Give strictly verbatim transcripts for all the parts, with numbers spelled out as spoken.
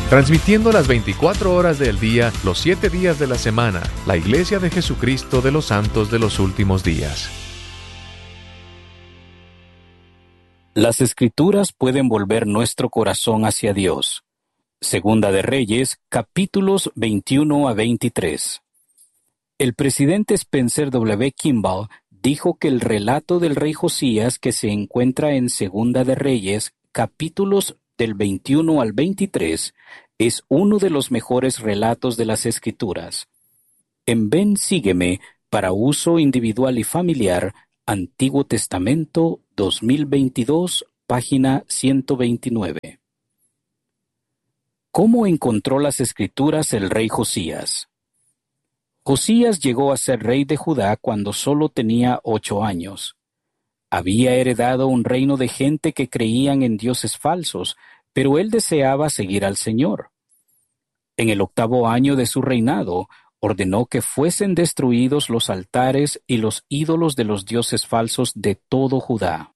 Transmitiendo las veinticuatro horas del día, los siete días de la semana, la Iglesia de Jesucristo de los Santos de los Últimos Días. Las Escrituras pueden volver nuestro corazón hacia Dios. Segunda de Reyes, capítulos veintiuno a veintitrés. El presidente Spencer W. Kimball dijo que el relato del rey Josías que se encuentra en Segunda de Reyes, capítulos del veintiuno al veintitrés, es uno de los mejores relatos de las Escrituras. En Ven, sígueme, para uso individual y familiar, Antiguo Testamento dos mil veintidós, página ciento veintinueve. ¿Cómo encontró las Escrituras el rey Josías? Josías llegó a ser rey de Judá cuando solo tenía ocho años. Había heredado un reino de gente que creían en dioses falsos, pero él deseaba seguir al Señor. En el octavo año de su reinado, ordenó que fuesen destruidos los altares y los ídolos de los dioses falsos de todo Judá.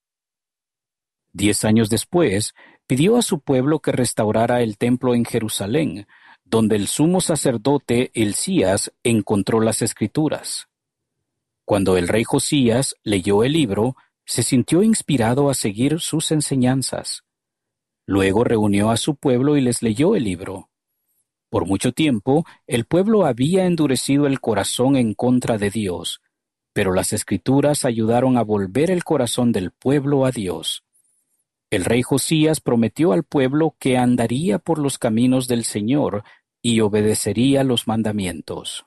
Diez años después, pidió a su pueblo que restaurara el templo en Jerusalén, donde el sumo sacerdote Hilcías encontró las Escrituras. Cuando el rey Josías leyó el libro, se sintió inspirado a seguir sus enseñanzas. Luego reunió a su pueblo y les leyó el libro. Por mucho tiempo, el pueblo había endurecido el corazón en contra de Dios, pero las Escrituras ayudaron a volver el corazón del pueblo a Dios. El rey Josías prometió al pueblo que andaría por los caminos del Señor y obedecería los mandamientos.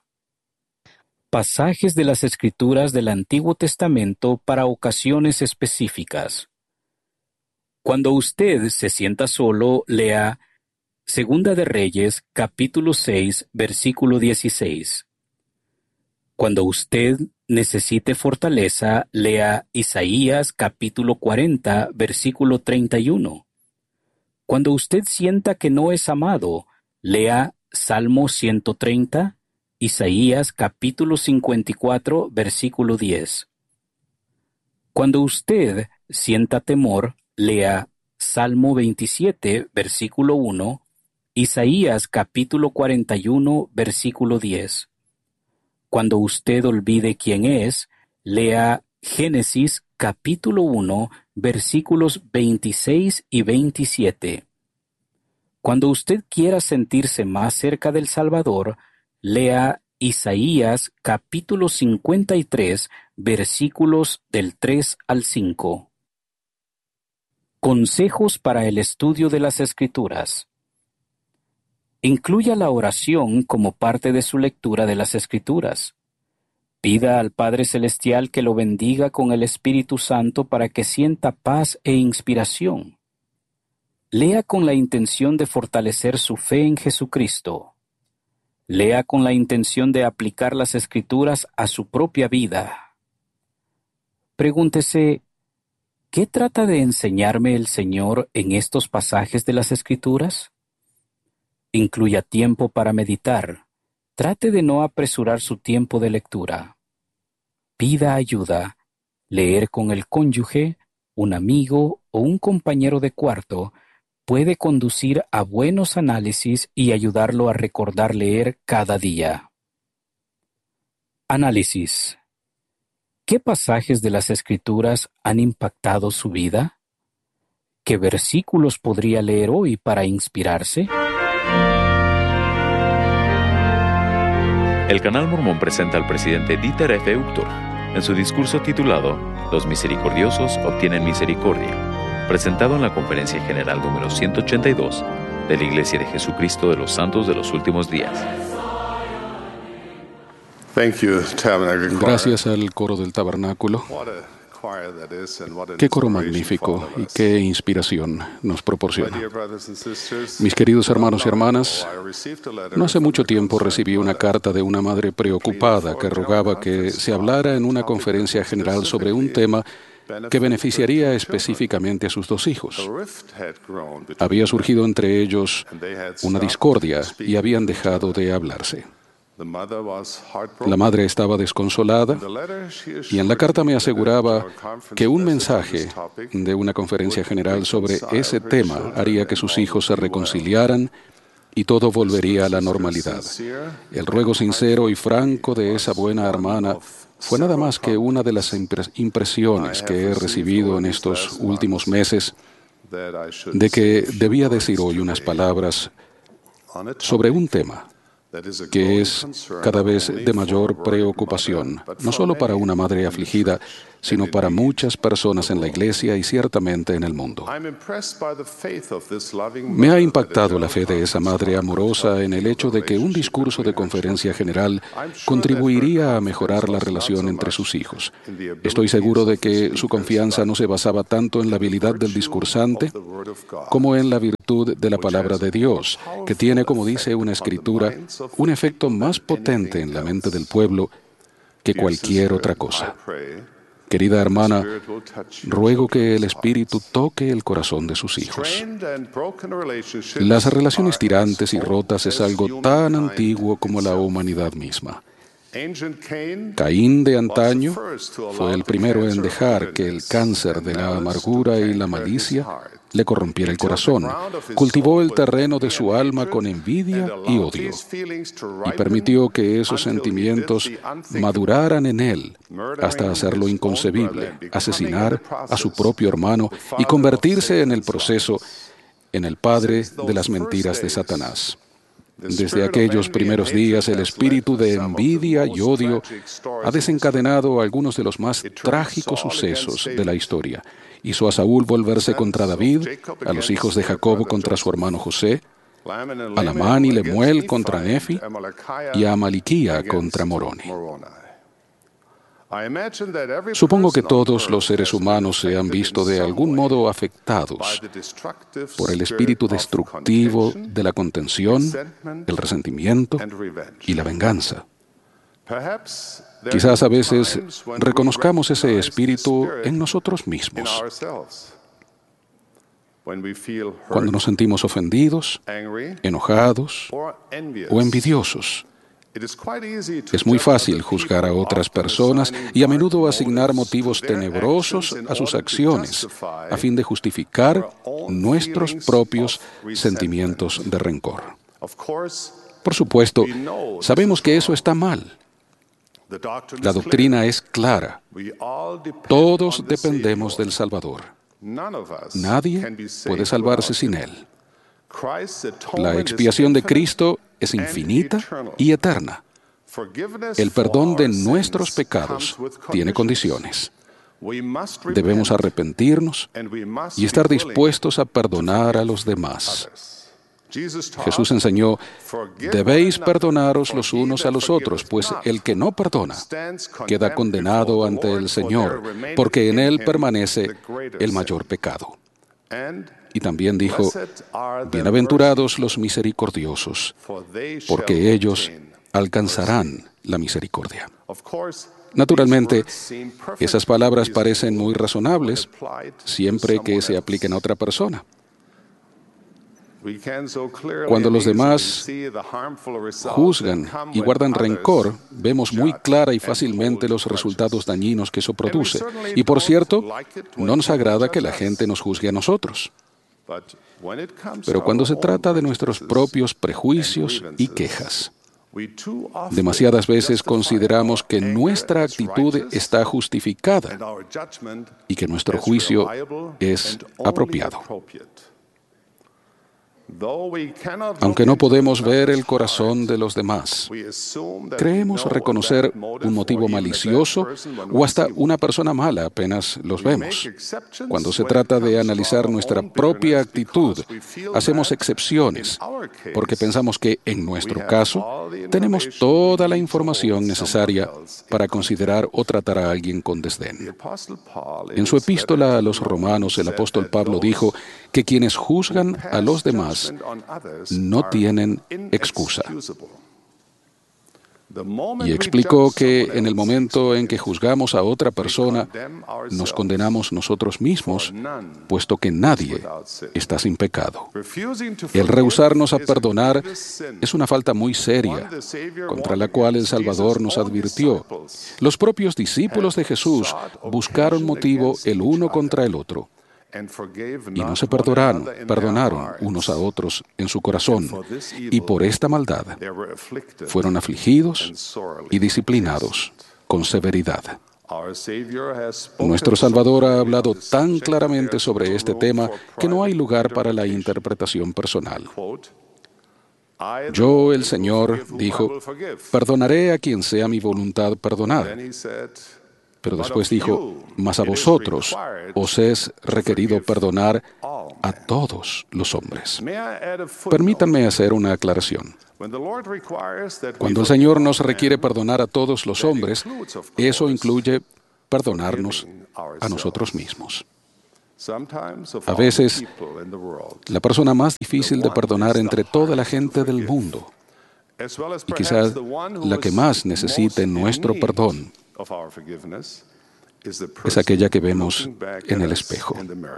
Pasajes de las Escrituras del Antiguo Testamento para ocasiones específicas. Cuando usted se sienta solo, lea Segunda de Reyes, capítulo seis, versículo dieciséis. Cuando usted necesite fortaleza, lea Isaías, capítulo cuarenta, versículo treinta y uno. Cuando usted sienta que no es amado, lea Salmo ciento treinta, Isaías, capítulo cincuenta y cuatro, versículo diez. Cuando usted sienta temor, lea Salmo veintisiete, versículo uno, Isaías capítulo cuarenta y uno, versículo diez. Cuando usted olvide quién es, lea Génesis capítulo uno, versículos veintiséis y veintisiete. Cuando usted quiera sentirse más cerca del Salvador, lea Isaías capítulo cincuenta y tres, versículos del tres al cinco. Consejos para el estudio de las Escrituras. Incluya la oración como parte de su lectura de las Escrituras. Pida al Padre Celestial que lo bendiga con el Espíritu Santo para que sienta paz e inspiración. Lea con la intención de fortalecer su fe en Jesucristo. Lea con la intención de aplicar las Escrituras a su propia vida. Pregúntese, ¿qué trata de enseñarme el Señor en estos pasajes de las Escrituras? Incluya tiempo para meditar. Trate de no apresurar su tiempo de lectura. Pida ayuda. Leer con el cónyuge, un amigo o un compañero de cuarto puede conducir a buenos análisis y ayudarlo a recordar leer cada día. Análisis. ¿Qué pasajes de las Escrituras han impactado su vida? ¿Qué versículos podría leer hoy para inspirarse? El Canal Mormón presenta al presidente Dieter F. Uchtdorf en su discurso titulado Los misericordiosos obtienen misericordia, presentado en la Conferencia General número ciento ochenta y dos de la Iglesia de Jesucristo de los Santos de los Últimos Días. Gracias al coro del tabernáculo. Qué coro magnífico y qué inspiración nos proporciona. Mis queridos hermanos y hermanas, no hace mucho tiempo recibí una carta de una madre preocupada que rogaba que se hablara en una conferencia general sobre un tema que beneficiaría específicamente a sus dos hijos. Había surgido entre ellos una discordia y habían dejado de hablarse. La madre estaba desconsolada y en la carta me aseguraba que un mensaje de una conferencia general sobre ese tema haría que sus hijos se reconciliaran y todo volvería a la normalidad. El ruego sincero y franco de esa buena hermana fue nada más que una de las impresiones que he recibido en estos últimos meses de que debía decir hoy unas palabras sobre un tema que es cada vez de mayor preocupación, no solo para una madre afligida, sino para muchas personas en la Iglesia y ciertamente en el mundo. Me ha impactado la fe de esa madre amorosa en el hecho de que un discurso de conferencia general contribuiría a mejorar la relación entre sus hijos. Estoy seguro de que su confianza no se basaba tanto en la habilidad del discursante como en la virtud de la palabra de Dios, que tiene, como dice una escritura, un efecto más potente en la mente del pueblo que cualquier otra cosa. Querida hermana, ruego que el Espíritu toque el corazón de sus hijos. Las relaciones tirantes y rotas es algo tan antiguo como la humanidad misma. Caín de antaño fue el primero en dejar que el cáncer de la amargura y la malicia le corrompiera el corazón. Cultivó el terreno de su alma con envidia y odio y permitió que esos sentimientos maduraran en él hasta hacerlo inconcebible, asesinar a su propio hermano y convertirse en el proceso en el padre de las mentiras de Satanás. Desde aquellos primeros días, el espíritu de envidia y odio ha desencadenado algunos de los más trágicos sucesos de la historia. Hizo a Saúl volverse contra David, a los hijos de Jacob contra su hermano José, a Lamán y Lemuel contra Nefi y a Amaliquía contra Moroni. Supongo que todos los seres humanos se han visto de algún modo afectados por el espíritu destructivo de la contención, el resentimiento y la venganza. Quizás a veces reconozcamos ese espíritu en nosotros mismos. Cuando nos sentimos ofendidos, enojados o envidiosos, es muy fácil juzgar a otras personas y a menudo asignar motivos tenebrosos a sus acciones a fin de justificar nuestros propios sentimientos de rencor. Por supuesto, sabemos que eso está mal. La doctrina es clara. Todos dependemos del Salvador. Nadie puede salvarse sin Él. La expiación de Cristo es infinita y eterna. El perdón de nuestros pecados tiene condiciones. Debemos arrepentirnos y estar dispuestos a perdonar a los demás. Jesús enseñó, debéis perdonaros los unos a los otros, pues el que no perdona queda condenado ante el Señor, porque en él permanece el mayor pecado. Y también dijo, bienaventurados los misericordiosos, porque ellos alcanzarán la misericordia. Naturalmente, esas palabras parecen muy razonables siempre que se apliquen a otra persona. Cuando los demás juzgan y guardan rencor, vemos muy clara y fácilmente los resultados dañinos que eso produce. Y por cierto, no nos agrada que la gente nos juzgue a nosotros. Pero cuando se trata de nuestros propios prejuicios y quejas, demasiadas veces consideramos que nuestra actitud está justificada y que nuestro juicio es apropiado. Aunque no podemos ver el corazón de los demás, creemos reconocer un motivo malicioso o hasta una persona mala apenas los vemos. Cuando se trata de analizar nuestra propia actitud, hacemos excepciones, porque pensamos que, en nuestro caso, tenemos toda la información necesaria para considerar o tratar a alguien con desdén. En su epístola a los Romanos, el apóstol Pablo dijo que quienes juzgan a los demás no tienen excusa. Y explicó que en el momento en que juzgamos a otra persona, nos condenamos nosotros mismos, puesto que nadie está sin pecado. El rehusarnos a perdonar es una falta muy seria, contra la cual el Salvador nos advirtió. Los propios discípulos de Jesús buscaron motivo el uno contra el otro. y no se perdonaron, perdonaron unos a otros en su corazón, y por esta maldad fueron afligidos y disciplinados con severidad. Nuestro Salvador ha hablado tan claramente sobre este tema que no hay lugar para la interpretación personal. Yo, el Señor, dijo, perdonaré a quien sea mi voluntad perdonar. Pero después dijo, mas a vosotros os es requerido perdonar a todos los hombres. Permítanme hacer una aclaración. Cuando el Señor nos requiere perdonar a todos los hombres, eso incluye perdonarnos a nosotros mismos. A veces, la persona más difícil de perdonar entre toda la gente del mundo, y quizás la que más necesite nuestro perdón, es aquella que vemos en el espejo.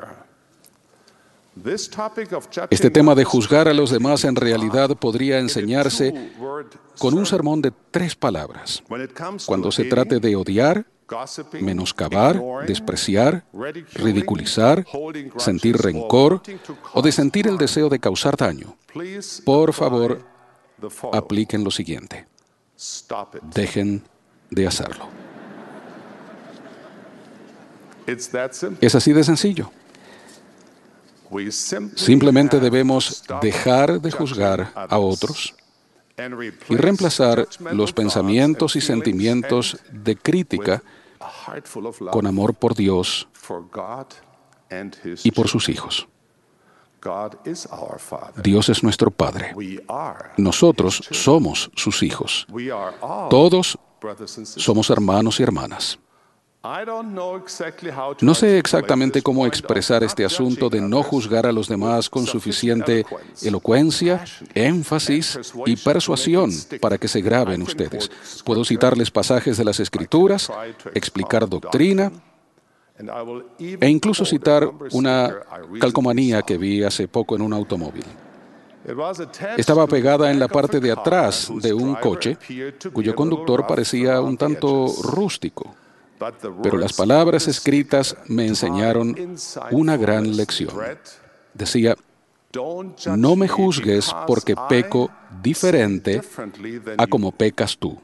Este tema de juzgar a los demás en realidad podría enseñarse con un sermón de tres palabras. Cuando se trate de odiar, menoscabar, despreciar, ridiculizar, sentir rencor o de sentir el deseo de causar daño, por favor, apliquen lo siguiente. Dejen de hacerlo. Es así de sencillo. Simplemente debemos dejar de juzgar a otros y reemplazar los pensamientos y sentimientos de crítica con amor por Dios y por sus hijos. Dios es nuestro Padre. Nosotros somos sus hijos. Todos somos hermanos y hermanas. No sé exactamente cómo expresar este asunto de no juzgar a los demás con suficiente elocuencia, énfasis y persuasión para que se grabe en ustedes. Puedo citarles pasajes de las Escrituras, explicar doctrina e incluso citar una calcomanía que vi hace poco en un automóvil. Estaba pegada en la parte de atrás de un coche cuyo conductor parecía un tanto rústico. Pero las palabras escritas me enseñaron una gran lección. Decía, no me juzgues porque peco diferente a como pecas tú.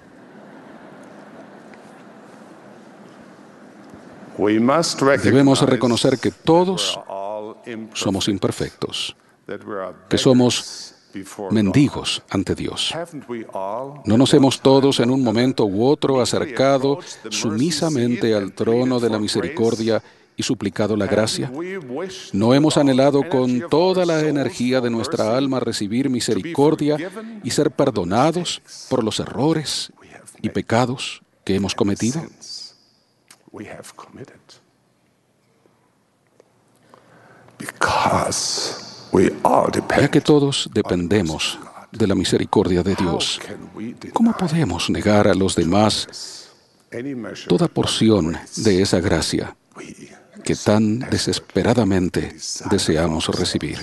Debemos reconocer que todos somos imperfectos, que somos mendigos ante Dios. ¿No nos hemos todos en un momento u otro acercado sumisamente al trono de la misericordia y suplicado la gracia? ¿No hemos anhelado con toda la energía de nuestra alma recibir misericordia y ser perdonados por los errores y pecados que hemos cometido? Ya que todos dependemos de la misericordia de Dios, ¿cómo podemos negar a los demás toda porción de esa gracia que tan desesperadamente deseamos recibir?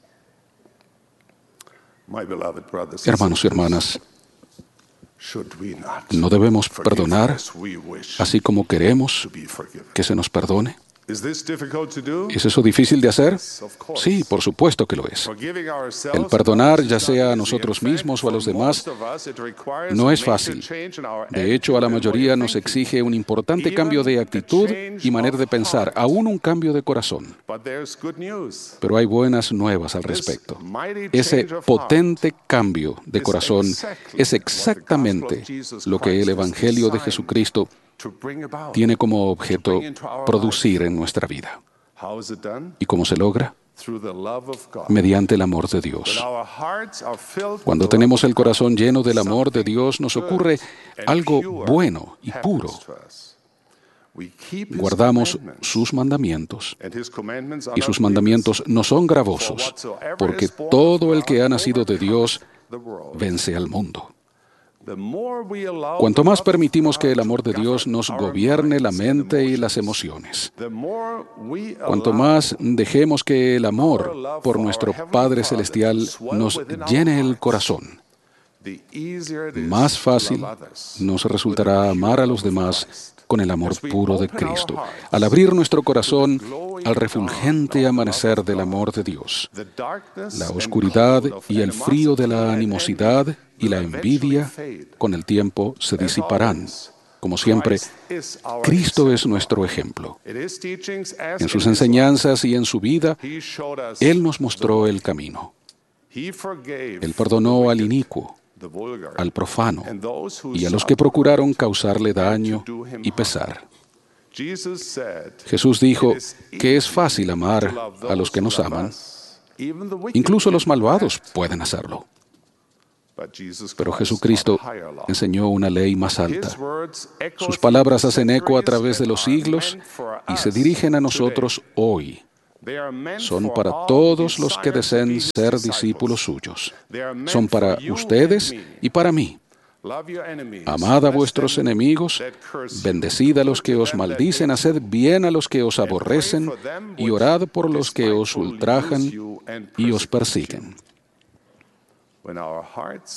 Hermanos y hermanas, ¿no debemos perdonar así como queremos que se nos perdone? ¿Es eso difícil de hacer? Sí, por supuesto que lo es. El perdonar, ya sea a nosotros mismos o a los demás, no es fácil. De hecho, a la mayoría nos exige un importante cambio de actitud y manera de pensar, aún un cambio de corazón. Pero hay buenas nuevas al respecto. Ese potente cambio de corazón es exactamente lo que el Evangelio de Jesucristo tiene como objeto producir en nuestra vida. ¿Y cómo se logra? Mediante el amor de Dios. Cuando tenemos el corazón lleno del amor de Dios, nos ocurre algo bueno y puro. Guardamos sus mandamientos, y sus mandamientos no son gravosos, porque todo el que ha nacido de Dios vence al mundo. Cuanto más permitimos que el amor de Dios nos gobierne la mente y las emociones, cuanto más dejemos que el amor por nuestro Padre Celestial nos llene el corazón, más fácil nos resultará amar a los demás con el amor puro de Cristo, al abrir nuestro corazón al refulgente amanecer del amor de Dios. La oscuridad y el frío de la animosidad y la envidia con el tiempo se disiparán. Como siempre, Cristo es nuestro ejemplo. En sus enseñanzas y en su vida, Él nos mostró el camino. Él perdonó al inicuo, al profano y a los que procuraron causarle daño y pesar. Jesús dijo que es fácil amar a los que nos aman. Incluso los malvados pueden hacerlo. Pero Jesucristo enseñó una ley más alta. Sus palabras hacen eco a través de los siglos y se dirigen a nosotros hoy. Son para todos los que deseen ser discípulos suyos. Son para ustedes y para mí. Amad a vuestros enemigos, bendecid a los que os maldicen, haced bien a los que os aborrecen y orad por los que os ultrajan y os persiguen.